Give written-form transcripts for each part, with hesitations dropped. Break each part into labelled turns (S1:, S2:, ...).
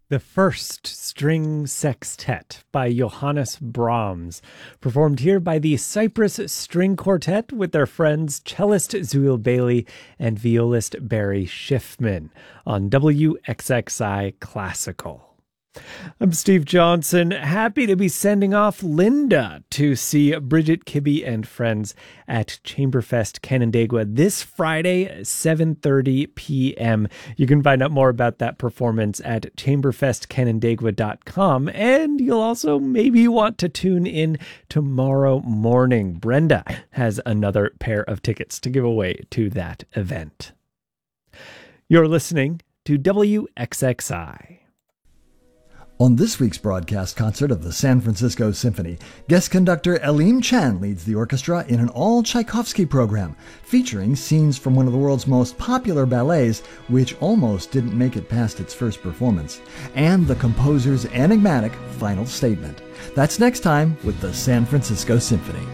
S1: The First String Sextet by Johannes Brahms, performed here by the Cyprus String Quartet with their friends cellist Zuil Bailey and violist Barry Schiffman on WXXI Classical. I'm Steve Johnson, happy to be sending off Linda to see Bridget Kibbe and friends at Chamberfest Canandaigua this Friday, 7:30 p.m. You can find out more about that performance at chamberfestcanandaigua.com, and you'll also maybe want to tune in tomorrow morning. Brenda has another pair of tickets to give away to that event. You're listening to WXXI.
S2: On this week's broadcast concert of the San Francisco Symphony, guest conductor Aleem Chen leads the orchestra in an all-Tchaikovsky program, featuring scenes from one of the world's most popular ballets, which almost didn't make it past its first performance, and the composer's enigmatic final statement. That's next time with the San Francisco Symphony.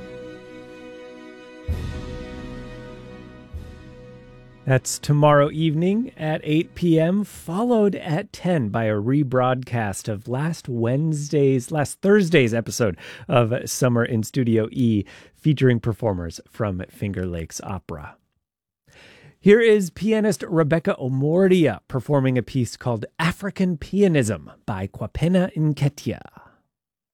S1: That's tomorrow evening at 8 p.m., followed at 10 by a rebroadcast of last Thursday's episode of Summer in Studio E, featuring performers from Finger Lakes Opera. Here is pianist Rebecca Omordia performing a piece called African Pianism by Kwapena Nketia.